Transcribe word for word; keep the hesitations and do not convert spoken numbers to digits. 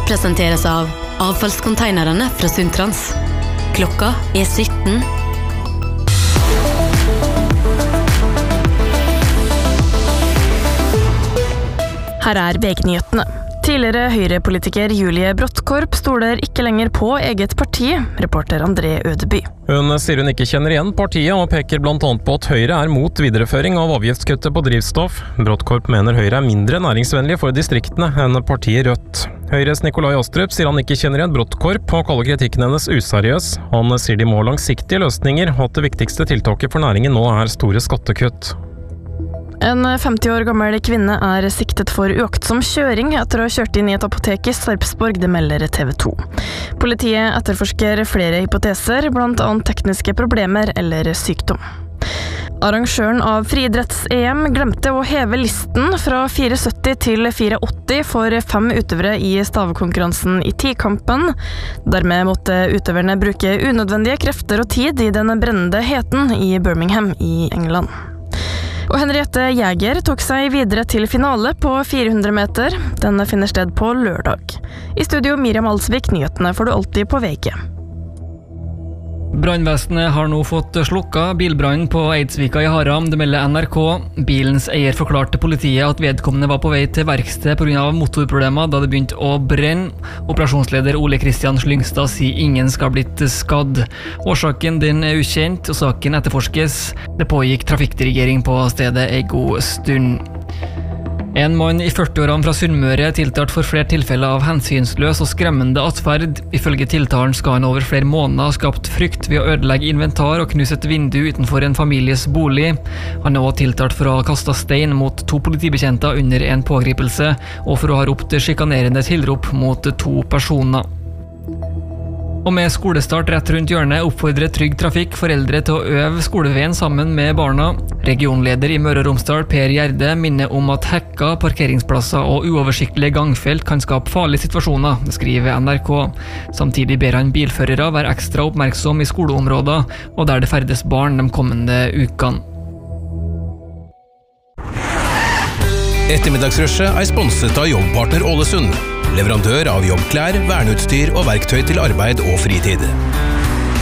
presenteres av avfallskonteinerne fra Sundtrans. Klokka er sytten. Her er V G-nyhetene. Tidligere Høyre-politiker Julie Brodtkorp stoler ikke lenger på eget parti, reporter André Ødeby. Hun sier hun ikke kjenner igjen partiet, og peker blant annet på at Høyre er mot videreføring av avgiftskuttet på drivstoff. Brodtkorp mener Høyre er mindre næringsvennlig for distriktene enn partiet Rødt. Høyres Nikolai Astrup sier han ikke kjenner igjen Brodtkorp, og kaller kritikken hennes useriøs. Han sier de må ha langsiktige løsninger, og at det viktigste tiltaket for næringen nå er store skattekutt. En femti år gammel kvinne er siktet for uaktsom kjøring etter å ha kjørt inn i et apotek i Sarpsborg, det melder T V to. Politiet etterforsker flere hypoteser, blant annet tekniske problemer eller sykdom. Arrangøren av friidretts-E M glemte å heve listen fra fire sytti til fire åtti for fem utøvere i stavkonkurransen i tikampen. Dermed måtte utøverne bruke unødvendige krefter og tid i den brennende heten i Birmingham i England. Og Henriette Jæger tok seg videre til finale på fire hundre meter. Den finner sted på lørdag. I studio Miriam Alsvik, nyhetene får du alltid på V G. Brannvesenet har nå fått slukka bilbrannen på Eidsvika i Haram, det melder N R K. Bilens eier forklarte politiet at vedkommende var på vei til verksted på grunn av motorproblemer da det begynte å brenne. Operasjonsleder Ole Kristian Slyngstad sier ingen skal ha blitt skadd. Årsaken den er ukjent, og saken etterforskes. Det pågikk trafikkdirigering på stedet en god stund. En mann i førti-årene fra Sunnmøre er tiltalt for flere tilfeller av hensynsløs og skremmende atferd. Ifølge tiltalen skal han over flere måneder ha skapt frykt ved å ødelegge inventar og knuse et vindu utenfor en families bolig. Han er også tiltalt for å ha kastet stein mot to politibetjenter under en pågripelse, og for å ha ropt sjikanerende tilrop mot to personer. Og med skolestart rett rundt hjørnet oppfordrer Trygg Trafikk foreldre til å øve skoleveien sammen med barna. Regionleder i Møre og Romsdal, Per Gjerde, minner om at hekka, parkeringsplasser og uoversiktlige gangfelt kan skape farlige situasjoner, skriver N R K. Samtidig ber han bilførere være ekstra oppmerksom i skoleområder, og der det ferdes barn de kommende ukene. Ettermiddagsrushet er sponset av Jobbpartner Ålesund, leverandør av jobbklær, verneutstyr og verktøy til arbeid og fritid.